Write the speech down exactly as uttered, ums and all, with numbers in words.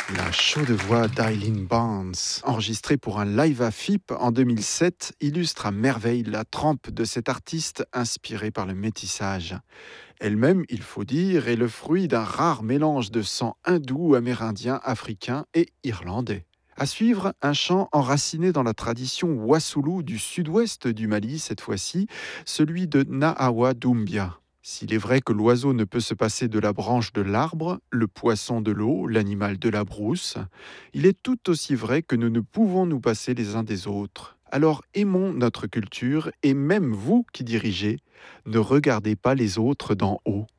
La chaude voix d'Eileen Barnes, enregistrée pour un live à F I P en deux mille sept, illustre à merveille la trempe de cet artiste inspiré par le métissage. Elle-même, il faut dire, est le fruit d'un rare mélange de sang hindou, amérindien, africain et irlandais. À suivre, un chant enraciné dans la tradition Wassoulou du sud-ouest du Mali, cette fois-ci, celui de Nahawa Doumbia. S'il est vrai que l'oiseau ne peut se passer de la branche de l'arbre, le poisson de l'eau, l'animal de la brousse, il est tout aussi vrai que nous ne pouvons nous passer les uns des autres. Alors aimons notre culture et même vous qui dirigez, ne regardez pas les autres d'en haut.